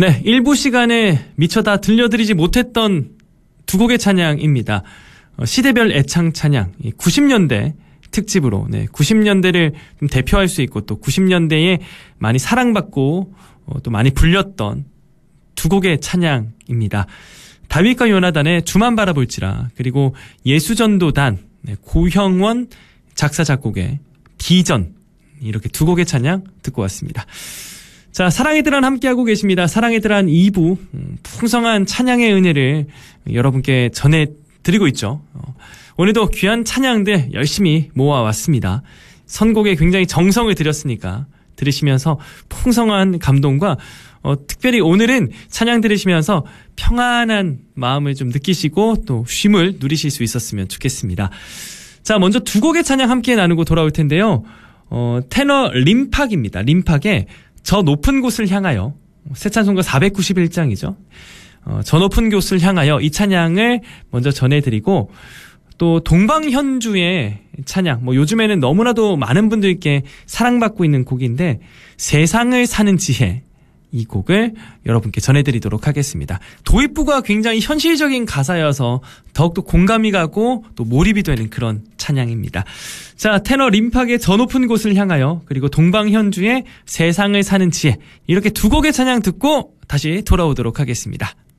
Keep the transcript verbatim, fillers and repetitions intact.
네, 일부 시간에 미처 다 들려드리지 못했던 두 곡의 찬양입니다. 어, 시대별 애창 찬양, 구십 년대 특집으로, 네, 구십 년대를 좀 대표할 수 있고 또 구십 년대에 많이 사랑받고 어, 또 많이 불렸던 두 곡의 찬양입니다. 다윗과 요나단의 주만 바라볼지라, 그리고 예수전도단, 네, 고형원 작사 작곡의 디전, 이렇게 두 곡의 찬양 듣고 왔습니다. 자, 사랑의 드란 함께하고 계십니다. 사랑의 드란 이 부, 음, 풍성한 찬양의 은혜를 여러분께 전해드리고 있죠. 어, 오늘도 귀한 찬양들 열심히 모아왔습니다. 선곡에 굉장히 정성을 들였으니까 들으시면서 풍성한 감동과 어, 특별히 오늘은 찬양 들으시면서 평안한 마음을 좀 느끼시고 또 쉼을 누리실 수 있었으면 좋겠습니다. 자, 먼저 두 곡의 찬양 함께 나누고 돌아올 텐데요. 어, 테너 림팍입니다. 림팍의 저 높은 곳을 향하여, 새 찬송가 사백구십일 장이죠. 어, 저 높은 곳을 향하여, 이 찬양을 먼저 전해드리고, 또 동방현주의 찬양, 뭐 요즘에는 너무나도 많은 분들께 사랑받고 있는 곡인데 세상을 사는 지혜, 이 곡을 여러분께 전해드리도록 하겠습니다. 도입부가 굉장히 현실적인 가사여서 더욱더 공감이 가고 또 몰입이 되는 그런 찬양입니다. 자, 테너 림팍의 저 높은 곳을 향하여, 그리고 동방현주의 세상을 사는 지혜, 이렇게 두 곡의 찬양 듣고 다시 돌아오도록 하겠습니다.